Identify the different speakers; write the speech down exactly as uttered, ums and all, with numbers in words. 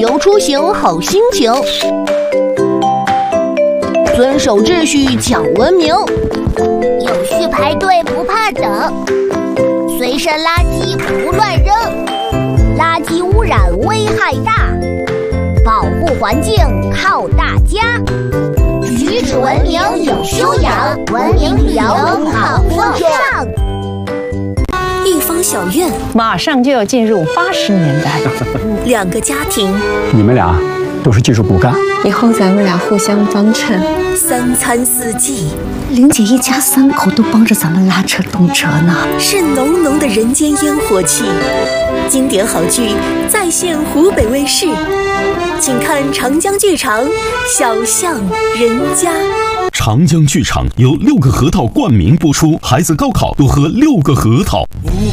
Speaker 1: 由出行好心情，遵守秩序讲文明，
Speaker 2: 有序排队不怕等，随身垃圾不乱扔，垃圾污染危害大，保护环境靠大家。举止文明有修养，文明旅游好风尚。
Speaker 3: 一方小院，
Speaker 4: 马上就要进入八十年代，
Speaker 3: 两个家庭，
Speaker 5: 你们俩都是技术骨干，
Speaker 6: 以后咱们俩互相帮衬。
Speaker 3: 三餐四季，
Speaker 6: 玲姐一家三口都帮着咱们拉车动车呢，
Speaker 3: 是浓浓的人间烟火气。经典好剧再现湖北卫视，请看长江剧场《小巷人家》。
Speaker 7: 长江剧场由六个核桃冠名播出，孩子高考多喝六个核桃。